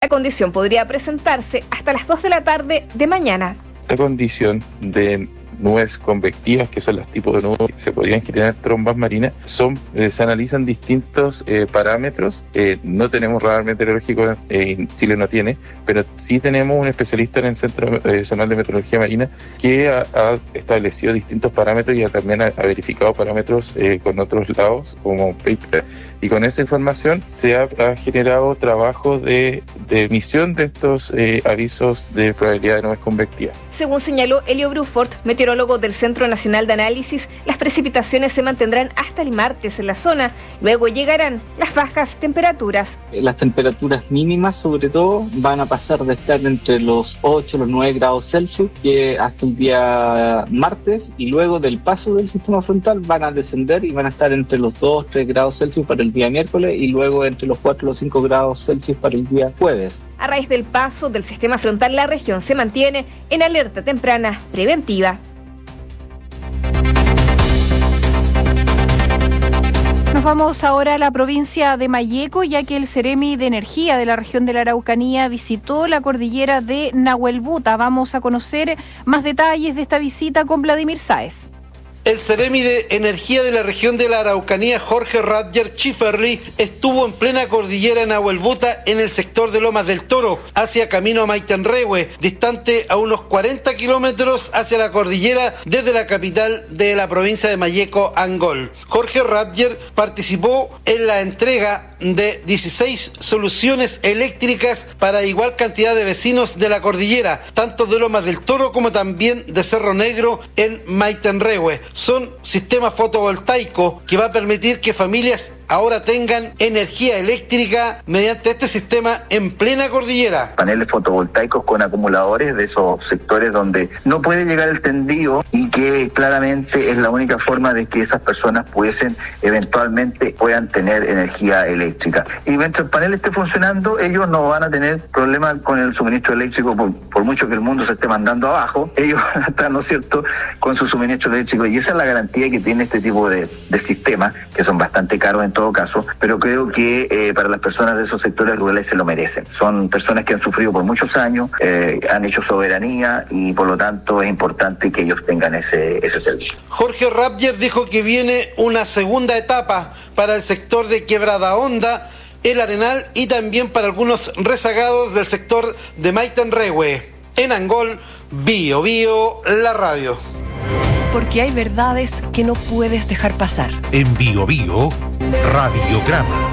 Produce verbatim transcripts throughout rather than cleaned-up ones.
condición podría presentarse hasta las dos de la tarde de mañana. Esta condición de nubes convectivas, que son los tipos de nubes que se podrían generar trombas marinas, son, eh, se analizan distintos eh, parámetros. Eh, no tenemos radar meteorológico, eh, Chile no tiene, pero sí tenemos un especialista en el Centro Nacional de Meteorología Marina que ha, ha establecido distintos parámetros y ha, también ha, ha verificado parámetros eh, con otros lados, como paper. Y con esa información se ha, ha generado trabajo de, de emisión de estos eh, avisos de probabilidad de nubes convectivas. Según señaló Elio Bruford, meteorólogo del Centro Nacional de Análisis, las precipitaciones se mantendrán hasta el martes en la zona. Luego llegarán las bajas temperaturas. Las temperaturas mínimas, sobre todo, van a pasar de estar entre los ocho y los nueve grados Celsius que hasta el día martes, y luego del paso del sistema frontal van a descender y van a estar entre los dos a tres grados Celsius para el día miércoles y luego entre los cuatro y los cinco grados Celsius para el día jueves. A raíz del paso del sistema frontal, la región se mantiene en alerta temprana preventiva. Nos vamos ahora a la provincia de Malleco, ya que el Ceremi de Energía de la región de la Araucanía visitó la cordillera de Nahuelbuta. Vamos a conocer más detalles de esta visita con Vladimir Sáez. El Ceremi de Energía de la región de la Araucanía, Jorge Radger Schifferly, estuvo en plena cordillera en Nahuelbuta, en el sector de Lomas del Toro, hacia camino a Maitenrehue, distante a unos cuarenta kilómetros hacia la cordillera desde la capital de la provincia de Malleco, Angol. Jorge Radger participó en la entrega de dieciséis soluciones eléctricas para igual cantidad de vecinos de la cordillera, tanto de Lomas del Toro como también de Cerro Negro en Maitenrehue. Son sistemas fotovoltaicos que va a permitir que familias ahora tengan energía eléctrica mediante este sistema en plena cordillera. Paneles fotovoltaicos con acumuladores de esos sectores donde no puede llegar el tendido y que claramente es la única forma de que esas personas pudiesen eventualmente puedan tener energía eléctrica. Y mientras el panel esté funcionando, ellos no van a tener problemas con el suministro eléctrico, por, por mucho que el mundo se esté mandando abajo, ellos están, ¿no es cierto?, con su suministro eléctrico, y esa es la garantía que tiene este tipo de, de sistemas, que son bastante caros en todo caso, pero creo que eh, para las personas de esos sectores rurales se lo merecen. Son personas que han sufrido por muchos años, eh, han hecho soberanía y por lo tanto es importante que ellos tengan ese, ese servicio. Jorge Radger dijo que viene una segunda etapa para el sector de Quebrada Honda, El Arenal y también para algunos rezagados del sector de Maitenrehue. En Angol, Bio Bio, la radio. Porque hay verdades que no puedes dejar pasar. En Bio Bio, Radiograma.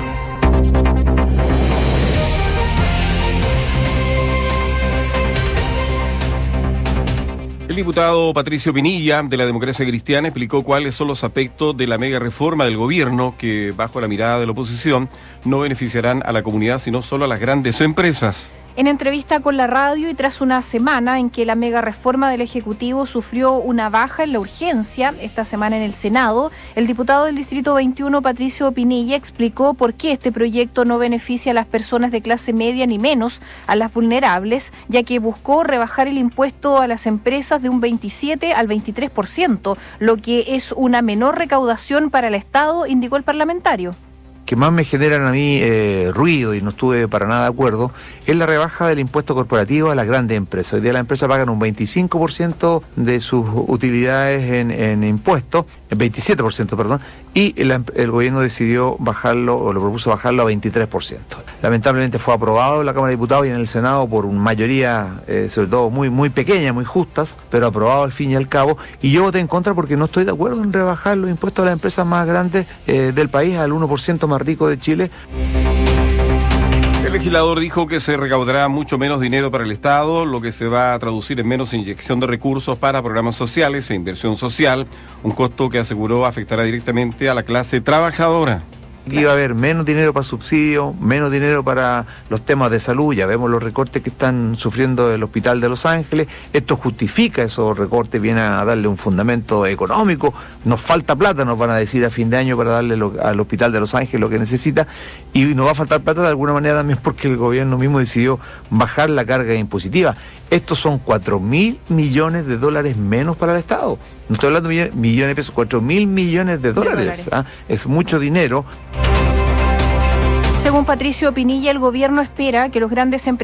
El diputado Patricio Pinilla, de la Democracia Cristiana, explicó cuáles son los aspectos de la mega reforma del gobierno que, bajo la mirada de la oposición, no beneficiarán a la comunidad, sino solo a las grandes empresas. En entrevista con la radio y tras una semana en que la mega reforma del Ejecutivo sufrió una baja en la urgencia, esta semana en el Senado, el diputado del Distrito veintiuno, Patricio Pinilla, explicó por qué este proyecto no beneficia a las personas de clase media ni menos a las vulnerables, ya que buscó rebajar el impuesto a las empresas de un veintisiete al veintitrés por ciento, lo que es una menor recaudación para el Estado, indicó el parlamentario. Que más me generan a mí eh, ruido, y no estuve para nada de acuerdo, es la rebaja del impuesto corporativo a las grandes empresas. Hoy día las empresas pagan un veinticinco por ciento de sus utilidades en, en impuestos, el veintisiete por ciento, perdón, y el, el gobierno decidió bajarlo, o lo propuso bajarlo a veintitrés por ciento. Lamentablemente fue aprobado en la Cámara de Diputados y en el Senado por una mayoría, eh, sobre todo muy, muy pequeña, muy justas, pero aprobado al fin y al cabo, y yo voté en contra porque no estoy de acuerdo en rebajar los impuestos a las empresas más grandes eh, del país, al uno por ciento más rico de Chile. El legislador dijo que se recaudará mucho menos dinero para el Estado, lo que se va a traducir en menos inyección de recursos para programas sociales e inversión social, un costo que aseguró afectará directamente a la clase trabajadora. Aquí va a haber menos dinero para subsidios, menos dinero para los temas de salud. Ya vemos los recortes que están sufriendo el Hospital de Los Ángeles. Esto justifica esos recortes, viene a darle un fundamento económico. Nos falta plata, nos van a decir a fin de año, para darle lo, al Hospital de Los Ángeles lo que necesita. Y nos va a faltar plata de alguna manera también porque el gobierno mismo decidió bajar la carga impositiva. Estos son cuatro mil millones de dólares menos para el Estado. No estoy hablando de millones, millones de pesos, cuatro mil millones de dólares. De dólares. ¿Ah? Es mucho dinero. Según Patricio Pinilla, el gobierno espera que los grandes empresarios